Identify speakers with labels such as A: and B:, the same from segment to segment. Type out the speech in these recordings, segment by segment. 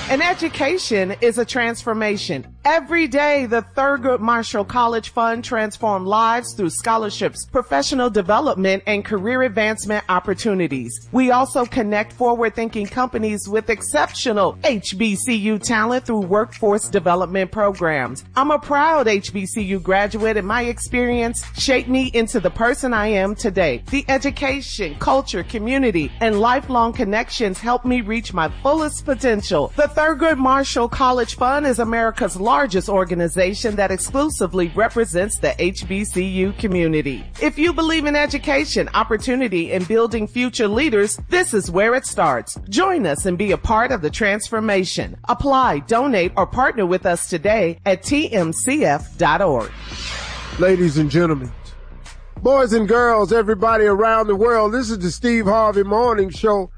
A: An education is a transformation. Every day, the Thurgood Marshall College Fund transforms lives through scholarships, professional development, and career advancement opportunities. We also connect forward-thinking companies with exceptional HBCU talent through workforce development programs. I'm a proud HBCU graduate, and my experience shaped me into the person I am today. The education, culture, community, and lifelong connections helped me reach my fullest potential. The Thurgood Marshall College Fund is America's largest organization that exclusively represents the HBCU community. If you believe in education, opportunity, and building future leaders, this is where it starts. Join us and be a part of the transformation. Apply, donate, or partner with us today at tmcf.org.
B: Ladies and gentlemen, boys and girls, everybody around the world, this is the Steve Harvey Morning Show.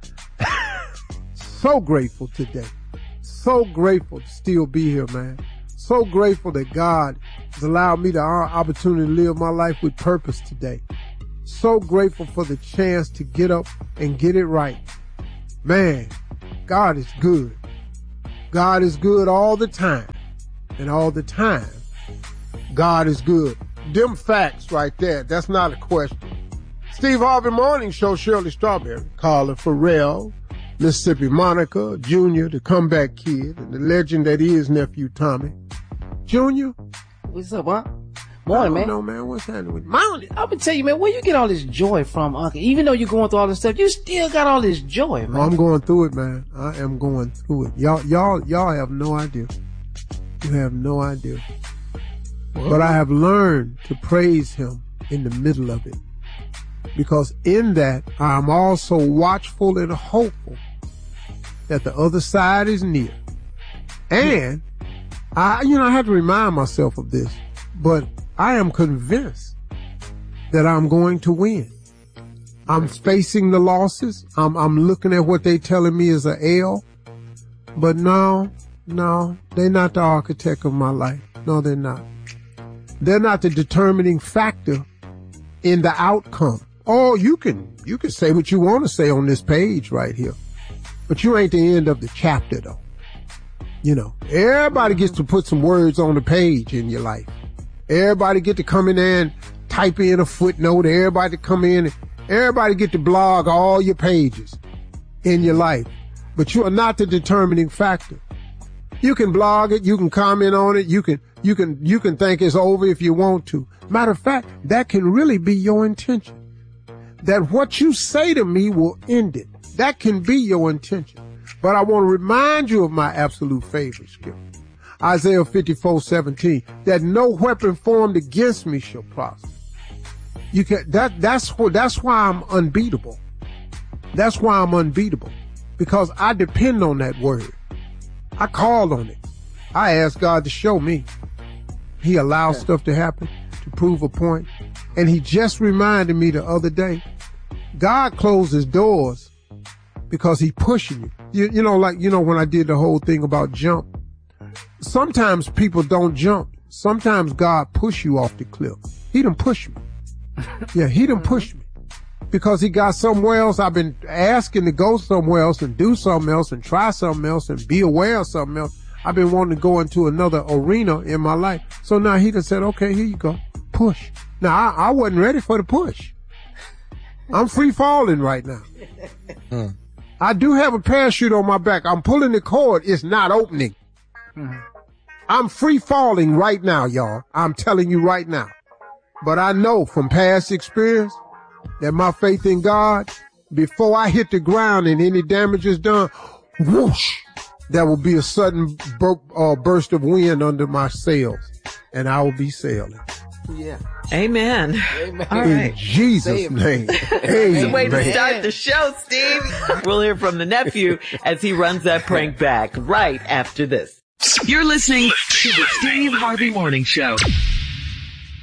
B: So grateful today. So grateful to still be here, man. So grateful that God has allowed me the opportunity to live my life with purpose today. So grateful for the chance to get up and get it right. Man, God is good. God is good all the time. And all the time, God is good. Them facts right there, that's not a question. Steve Harvey Morning Show, Shirley Strawberry, Carla Farrell, Mississippi Monica, Junior, the comeback kid, and the legend that is Nephew Tommy. Junior?
C: What's up, huh? Morning, man.
B: I don't know, man. What's happening with you?
C: I'm gonna tell you, man, where you get all this joy from, Uncle? Even though you're going through all this stuff, you still got all this joy, man.
B: I'm going through it, man. I am going through it. Y'all have no idea. You have no idea. What? But I have learned to praise him in the middle of it. Because in that, I'm also watchful and hopeful that the other side is near. And I have to remind myself of this, but I am convinced that I'm going to win. I'm facing the losses. I'm looking at what they telling me is an L. But no, they're not the architect of my life. No, they're not. They're not the determining factor in the outcome. Oh, you can say what you want to say on this page right here. But you ain't the end of the chapter, though. You know, everybody gets to put some words on the page in your life. Everybody get to come in there and type in a footnote. Everybody come in and everybody get to blog all your pages in your life. But you are not the determining factor. You can blog it. You can comment on it. You can think it's over if you want to. Matter of fact, that can really be your intention. That what you say to me will end it. That can be your intention. But I want to remind you of my absolute favorite scripture. Isaiah 54:17, that no weapon formed against me shall prosper. That's why I'm unbeatable. That's why I'm unbeatable. Because I depend on that word. I call on it. I ask God to show me. He allows stuff to happen to prove a point. And he just reminded me the other day, God closes doors because he's pushing you. You know, when I did the whole thing about jump. Sometimes people don't jump. Sometimes God push you off the cliff. He done push me. Yeah, he done push me. Because he got somewhere else. I've been asking to go somewhere else and do something else and try something else and be aware of something else. I've been wanting to go into another arena in my life. So now he done said, okay, here you go. Push. Now, I wasn't ready for the push. I'm free falling right now. I do have a parachute on my back. I'm pulling the cord. It's not opening. I'm free falling right now, y'all. I'm telling you right now. But I know from past experience that my faith in God, before I hit the ground and any damage is done, whoosh, there will be a sudden burst of wind under my sails, and I will be sailing.
D: Yeah. Amen. Amen.
B: All right. In Jesus' name.
D: It's a way to start the show, Steve. We'll hear from the nephew as he runs that prank back right after this.
E: You're listening to the Steve Harvey Morning Show.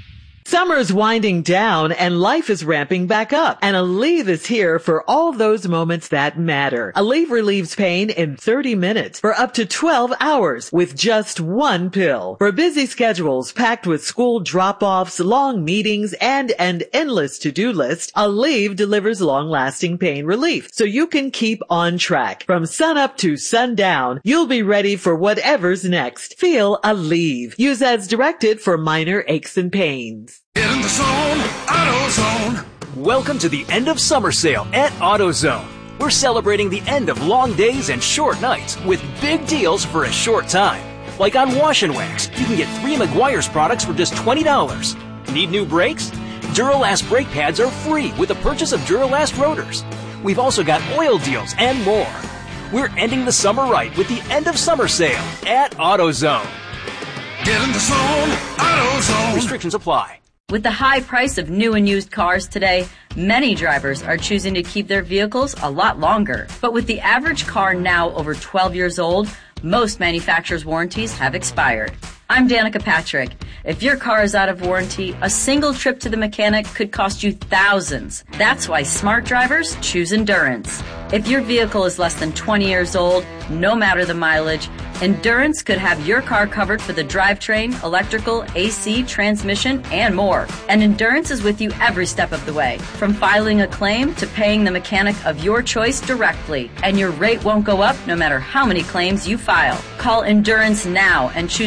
D: Summer's winding down and life is ramping back up. And Aleve is here for all those moments that matter. Aleve relieves pain in 30 minutes for up to 12 hours with just one pill. For busy schedules packed with school drop-offs, long meetings, and an endless to-do list, Aleve delivers long-lasting pain relief so you can keep on track. From sunup to sundown, you'll be ready for whatever's next. Feel Aleve. Use as directed for minor aches and pains.
E: Get in the zone, AutoZone. Welcome to the end of summer sale at AutoZone. We're celebrating the end of long days and short nights with big deals for a short time. Like on Wash and Wax, you can get 3 Meguiar's products for just $20. Need new brakes? Duralast brake pads are free with the purchase of Duralast rotors. We've also got oil deals and more. We're ending the summer right with the end of summer sale at AutoZone. Get in the zone, AutoZone. Restrictions apply.
F: With the high price of new and used cars today, many drivers are choosing to keep their vehicles a lot longer. But with the average car now over 12 years old, most manufacturers' warranties have expired. I'm Danica Patrick. If your car is out of warranty, a single trip to the mechanic could cost you thousands. That's why smart drivers choose Endurance. If your vehicle is less than 20 years old, no matter the mileage, Endurance could have your car covered for the drivetrain, electrical, AC, transmission, and more. And Endurance is with you every step of the way, from filing a claim to paying the mechanic of your choice directly. And your rate won't go up no matter how many claims you file. Call Endurance now and choose